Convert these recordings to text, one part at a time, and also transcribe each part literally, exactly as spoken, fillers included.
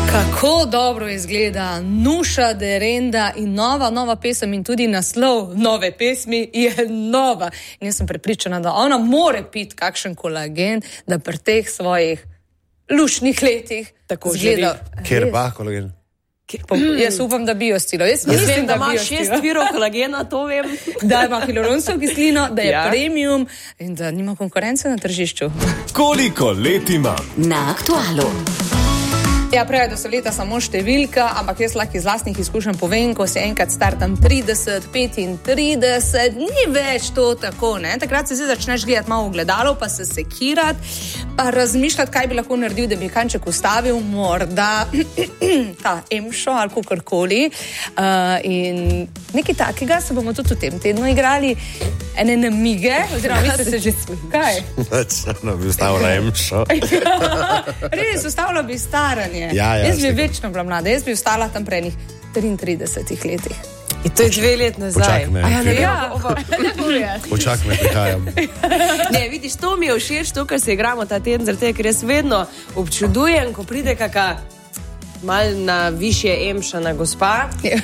Kako dobro izgleda Nuša Derenda in nova, nova pesem in tudi naslov nove pesmi je nova. In jaz sem prepričana, da ona more piti kakšen kolagen, da pri teh svojih lušnih letih tako izgleda. Ker pa kolagen? Mm. Jaz upam, da biostilo. Jaz, jaz mislim, da, da ima šest virov kolagena, to vem. Da ima hialuronsko kislino, da je ja. premium in da nima konkurence na tržišču. Koliko let ima? Na Aktualu. Ja, pravi, da so leta samo številka, ampak jaz lahko iz lastnih izkušenj povem, ko si enkrat star tam trideset, petintrideset, ni več to tako, ne? Takrat se zdaj začneš gledati malo v gledalo, pa se sekirati, pa razmišljati, kaj bi lahko naredil, da bi kanček ustavil, morda ta emšo ali kakorkoli. Uh, in nekaj takega se bomo tudi v tem tednu igrali, ene namige, oziroma vi ste se že kaj? No, bi ustavila emšo. Res, ustavila bi staranje. Ja, ja, jaz bi večno bila mlada, jaz bi ostala tam pre enih triintridesetih letih. In to je dve let nazaj. Počak me. Ja, ne, ja. Počak me, prihajam. Ne, vidiš, to mi je všeč, to, kar se igramo ta teden, zato ker jaz vedno občudujem, ko pride kaka mal na višje emšana gospa.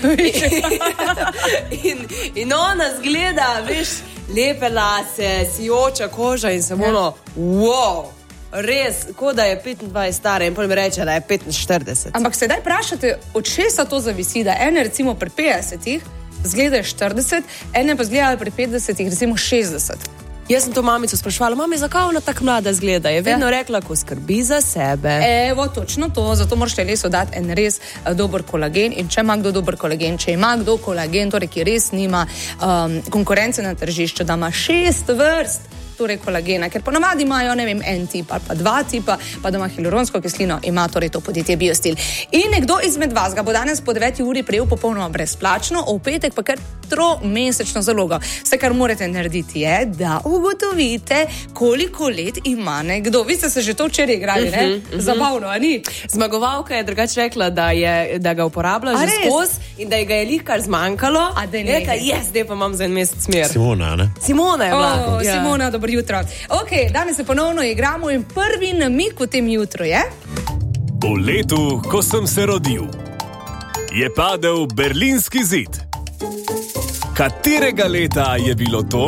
in, in ona zgleda, veš, lepe lase, sijoča koža in samo ono, wow. Res, kot da je petindvajset stara in potem mi reče, da je petinštirideset. Ampak sedaj vprašate, od česa to zavisi, da ene recimo pri petdesetih zgledajo štirideset, ene pa zgledajo pri petdesetih recimo šestdeset. Jaz sem to mamico sprašvala, mami, zakaj ona tako mlada zgleda? Je vedno ja. rekla, ko skrbi za sebe. Evo, točno to, zato moraš telesu dati en res uh, dober kolagen in če ima kdo dober kolagen, če ima kdo kolagen, torej ki res nima um, konkurence na tržišču, da ima šest vrst torej kolagena, ker ponavadi imajo, ne vem, en tip ali pa dva tipa, pa da ima hialuronsko kislino, ima torej to podjetje Biostil. In nekdo izmed vas ga bo danes po deveti uri prejel popolnoma brezplačno, v petek pa kar tromesečno zalogo. Vse, kar morate narediti, je, da ugotovite, koliko let ima nekdo. Vi ste se že to včeraj igrali, ne? Uh-huh, uh-huh. Zabavno, a ni? Zmagovalka je drugače rekla, da, je, da ga uporablja že skozi in da ga je lih kar zmanjkalo. A da je nekaj, jaz, zdaj pa imam za en mesec smer. Simona, ne? Simona je bila. Oh, ja. Simona, dobro jutro. Ok, danes se ponovno igramo in prvi namig v tem jutru je? V letu, ko sem se rodil, je padel Berlinski zid. Katerega leta je bilo to?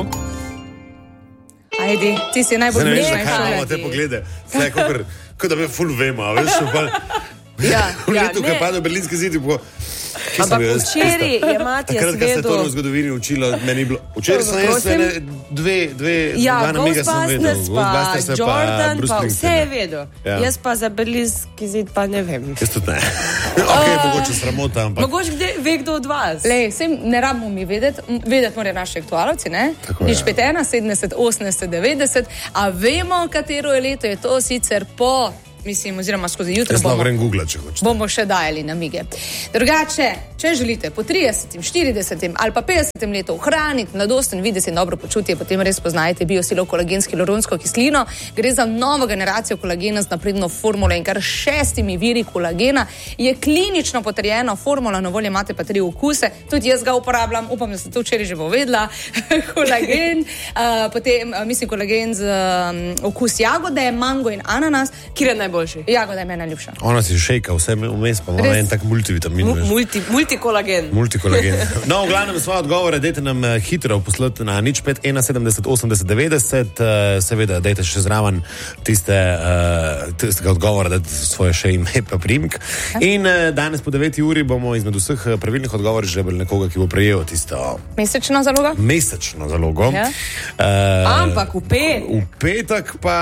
Ajdi, ti si najbolj bližnji. Zdaj ne veš, kaj imamo te poglede. Zdaj, kot da me ful vemo, veš, pa... Ja, v ja, letu, ko je padel Berlinski zid, po... Ampak včeraj je Matija Takrat, Svedo... Takrat, ko se to v zgodovini učilo, meni bilo... Včeraj sem jaz ene, dve, dve, ja, dva namiga sem vedel. Ghostbusters pa, Jordan pa, vse je vedel. Ja. Jaz pa za Berlinski zid pa ne vem. Jaz tudi ne. Ok, uh, mogoče sramota, ampak... Mogoče kde, ve kdo od vas. Lej, vsem ne rabimo mi vedeti, vedeti morajo naši aktualovci, ne? Nič pet ena, sedemdeset, osemdeset, devetdeset, a vemo, katero je leto, je to sicer po... Mislim, oziroma skozi jutro bomo, bomo še dajali namige. Drugače, če želite po tridesetem, štiridesetem ali pa petdesetem letu ohraniti mladosten videz in dobro počutje, potem res poznajte Biostil kolagensko hialuronsko kislino. Gre za novo generacijo kolagena z napredno formulo in kar šestimi viri kolagena. Je klinično potrjena formula, na voljo imate pa tri okuse. Tudi jaz ga uporabljam, upam, da ste to včeraj že povedala. Kolagen, uh, potem, uh, mislim, kolagen z um, okus jagode, mango in ananas. Kjer je najbolj Jagoda je meni najljubša. Ona si šejka, vse vmes pa ima en tak multivitamin. Multi, multikolagen. Multikolagen. No, v glavnem svoje odgovore dajte nam hitro poslati na nič pet ena sedemdeset osemdeset devetdeset. Seveda, dajte še zraven tiste, tistega odgovora, dajte svoje še ime pa priimk. In danes po deveti uri bomo izmed vseh pravilnih odgovorov žrebali nekoga, ki bo prejel tisto... Mesečno zalogo? Mesečno zalogo. Ja. Uh, Ampak v petek. V petek pa...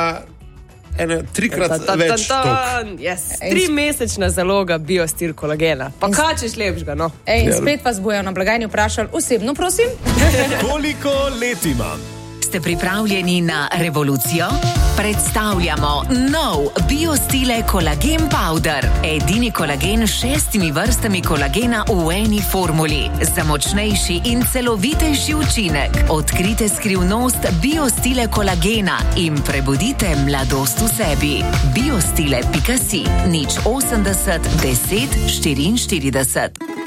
Ene, trikrat ta, ta, ta, več ta, ta, yes. Tri mesečna zaloga Biostil kolagena. Pa kaj češ lepšega, no? Ej, in spet vas bojo na blagajni vprašali osebno, prosim. Koliko let imam? Ste pripravljeni na revolucijo? Predstavljamo nov Biostile kolagen powder. Edini kolagen s šestimi vrstami kolagena v eni formuli. Za močnejši in celovitejši učinek. Odkrite skrivnost Biostile kolagena in prebudite mladost v sebi. Biostile pika si, nič osemdeset, deset, štiriinštirideset.